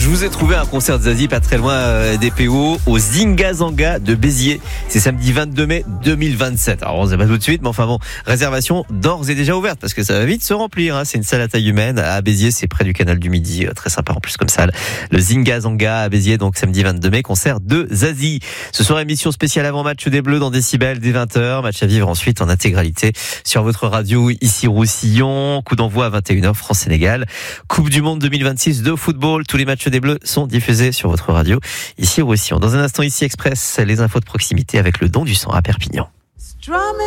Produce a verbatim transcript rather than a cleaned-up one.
Je vous ai trouvé un concert de Zazie pas très loin des P O au Zingazanga de Béziers. C'est samedi vingt-deux mai deux mille vingt-sept. Alors on ne sait pas tout de suite, mais enfin bon, réservation d'ores et déjà ouverte parce que ça va vite se remplir. Hein. C'est une salle à taille humaine à Béziers, c'est près du canal du Midi, très sympa en plus comme salle. Le Zingazanga à Béziers, donc samedi vingt-deux mai, concert de Zazie. Ce soir, émission spéciale avant-match des Bleus dans Décibel dès vingt heures. Match à vivre ensuite en intégralité sur votre radio ici Roussillon. Coup d'envoi à vingt et une heures, France-Sénégal. Coupe du Monde deux mille vingt-six de football. Tous les matchs des Bleus sont diffusés sur votre radio ici Roussillon. Dans un instant ici Express, les infos de proximité avec le don du sang à Perpignan.